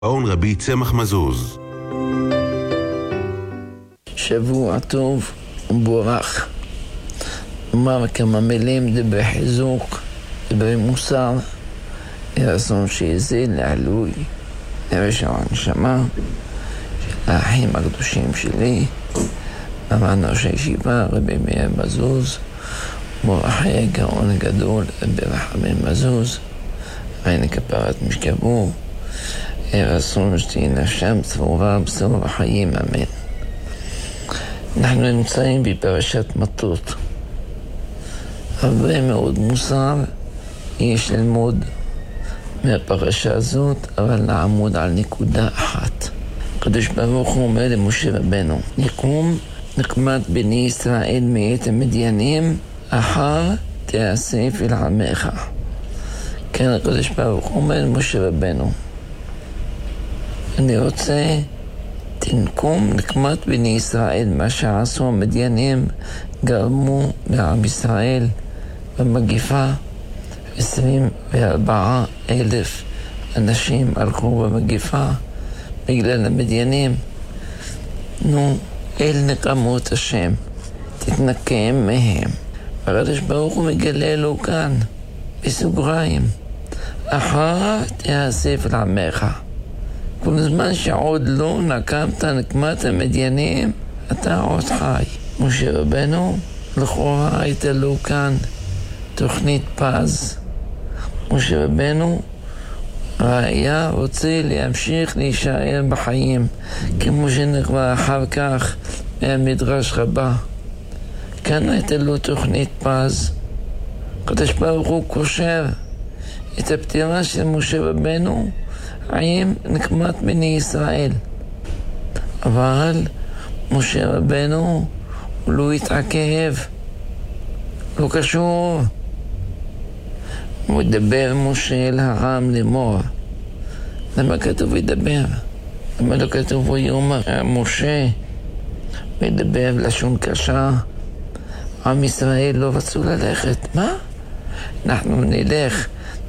גאון רבי צמח מזוז. שבוע טוב ומבורך. אומר כמה מילים דברי חיזוק, דברי מוסר, לרצון שיזיל לעלוי לרשע הנשמה של האחים הקדושים שלי, אמרנו ראש הישיבה רבי מאיר מזוז, מורחי הגאון הגדול רבי רחמים מזוז, עין כפרת משכבו, רצון שתהיה נפשם צרורה בשרור החיים, אמן. אנחנו נמצאים בפרשת מטות. הרבה מאוד מוסר יש ללמוד מהפרשה הזאת, אבל נעמוד על נקודה אחת. הקדוש ברוך הוא אומר למשה רבנו, נקום נקמת בני ישראל מאת המדיינים, אחר תאסף אל עמך. כן, הקדוש ברוך הוא אומר למשה רבנו, אני רוצה תנקום נקמת בני ישראל, מה שעשו המדיינים, גרמו לעם ישראל במגיפה 24,000 אנשים הלכו במגיפה בגלל המדיינים. נו, אל נקמות השם, תתנקם מהם. הקדוש ברוך הוא מגלה לו כאן בסוגריים, אחר תאסף אל עמך. כל זמן שעוד לא נקמת נקמת המדיינים, אתה עוד חי. משה רבנו, לכאורה הייתה לו כאן תוכנית פז. משה רבנו היה רוצה להמשיך להישאר בחיים, כמו שנקרא אחר כך מהמדרש רבה. כאן הייתה לו תוכנית פז. הקדוש ברוך הוא קושר את הפטירה של משה רבנו עם נקמת בני ישראל. אבל משה רבנו לא התעכב, לא קשור. הוא ידבר משה אל הרם לאמור. למה כתוב ידבר? למה לא כתוב הוא יאמר משה? הוא ידבר לשון קשה. עם ישראל לא רצו ללכת. מה? אנחנו נלך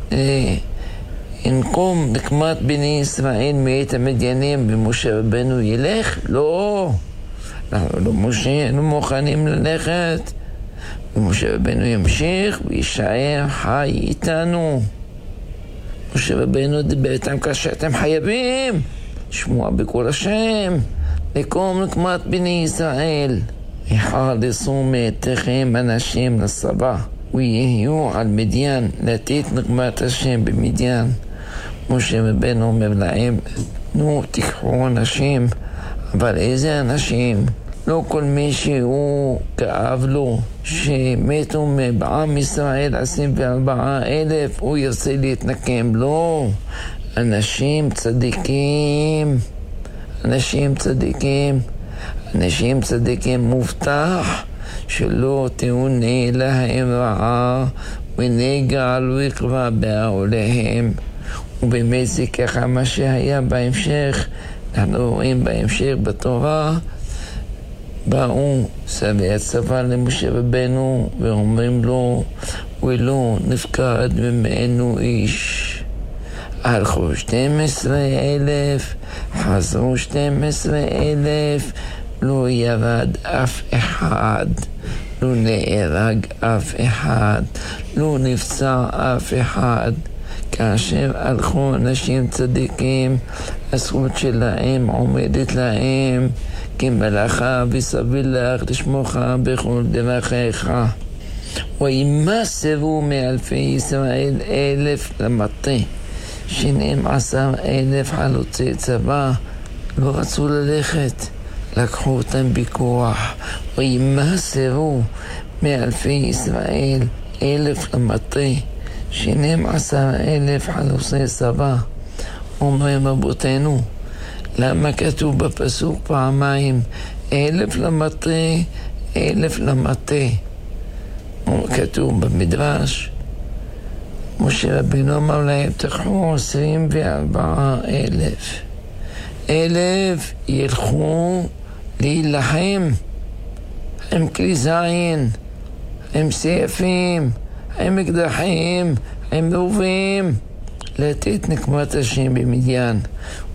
נקום נקמת בני ישראל מאת המדיינים ומשה רבנו ילך? לא. אנחנו לא משה, לא מוכנים ללכת. ומשה רבנו ימשיך וישאר חי איתנו. משה רבנו דיבר איתם כשאתם חייבים לשמוע בקול השם, לקום נקמת בני ישראל. יחלצו מאתכם אנשים לצבא ויהיו על מדיין, לתת נקמת השם במדיין. משה רבנו אומר להם, נו תיקחו אנשים, אבל איזה אנשים? לא כל מי שהוא כאב לו שמתו בעם ישראל 24,000 הוא ירצה להתנקם. לא, אנשים צדיקים, אנשים צדיקים, אנשים צדיקים מובטח שלא תאונה להם רעה ונגע לא יקרא בעולהם. ובאמת זה ככה מה שהיה בהמשך. אנחנו רואים בהמשך בתורה, באו שרי הצבא למשה רבנו ואומרים לו, ולא נפקד ממנו איש. הלכו 12,000, חזרו 12,000, לא ירד אף אחד, לא נהרג אף אחד, לא נפצע אף אחד. כאשר הלכו אנשים צדיקים, הזכות שלהם עומדת להם כמלאכה, וסביל לך לשמוך בכל דרכיך. וימסרו מאלפי ישראל 1,000 למטה. 12,000 חלוצי צבא לא רצו ללכת, לקחו אותם בכוח. וימסרו מאלפי ישראל 1,000 למטה. 12,000 חלוצי צבא. אומרים רבותינו, למה כתוב בפסוק פעמיים 1,000 למטה, 1,000 למטה? כתוב במדרש, משה רבנו אמר להם, תקחו 24,000. 1,000 ילכו להילחם עם כלי זין, עם סייפים, עם אקדחים, עם רובים, לתת נקמת השם במדיין.